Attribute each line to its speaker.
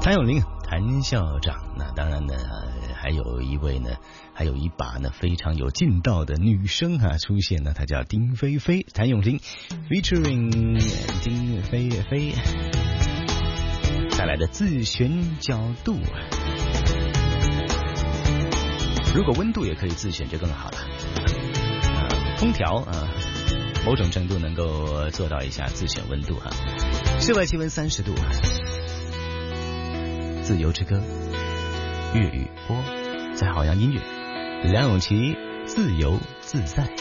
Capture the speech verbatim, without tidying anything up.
Speaker 1: 谭咏麟、谭校长，那当然呢，还有一位呢，还有一把呢非常有劲道的女生啊出现了，她叫丁菲菲，谭咏麟 featuring 丁菲菲带来的自选角度。如果温度也可以自选就更好了。呃、空调啊、呃，某种程度能够做到一下自选温度哈、啊。室外气温三十度。自由之歌，粤语播，在好洋音乐，梁咏琪自由自在。